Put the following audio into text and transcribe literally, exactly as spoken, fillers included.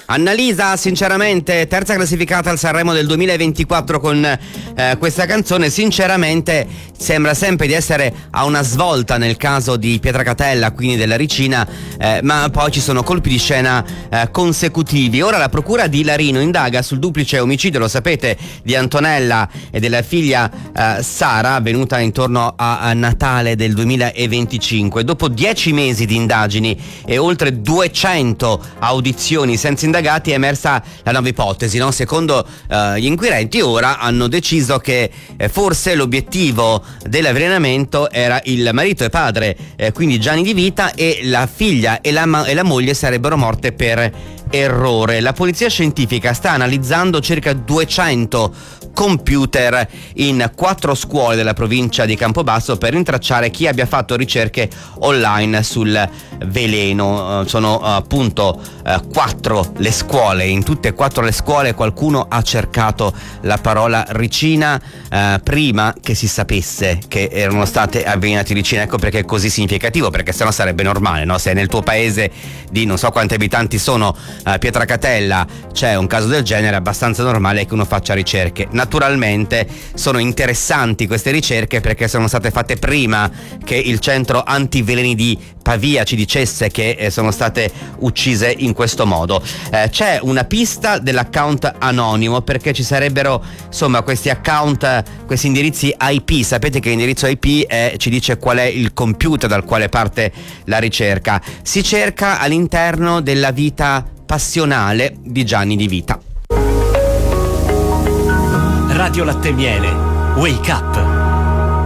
Annalisa, sinceramente, terza classificata al Sanremo del duemilaventiquattro con eh, questa canzone, sinceramente sembra sempre di essere a una svolta nel caso di Pietracatella, quindi della Ricina, eh, ma poi ci sono colpi di scena eh, consecutivi. Ora la procura di Larino indaga sul duplice omicidio, lo sapete, di Antonella e della figlia eh, Sara, avvenuta intorno a, a Natale del duemilaventicinque. Dopo dieci mesi di indagini e oltre duecento audizioni senza indagati è emersa la nuova ipotesi, no? Secondo eh, gli inquirenti ora hanno deciso che eh, forse l'obiettivo dell'avvelenamento era il marito e padre, eh, quindi Gianni Di Vita, e la figlia e la, e la moglie sarebbero morte per errore. La polizia scientifica sta analizzando circa duecento computer in quattro scuole della provincia di Campobasso per rintracciare chi abbia fatto ricerche online sul veleno. Sono appunto quattro le scuole, in tutte e quattro le scuole qualcuno ha cercato la parola Ricina eh, prima che si sapesse che erano state avvelenati Ricina. Ecco perché è così significativo, perché sennò sarebbe normale, no? Se nel tuo paese di non so quanti abitanti sono eh, Pietracatella c'è un caso del genere, è abbastanza normale che uno faccia ricerche. Naturalmente sono interessanti queste ricerche perché sono state fatte prima che il centro antiveleni di Pavia ci dicesse che eh, sono state uccise in questo modo. Eh, c'è una pista dell'account anonimo, perché ci sarebbero insomma questi account, questi indirizzi I P. Sapete che l'indirizzo I P è, ci dice qual è il computer dal quale parte la ricerca. Si cerca all'interno della vita passionale di Gianni Di Vita. Radio Latte Miele, Wake Up.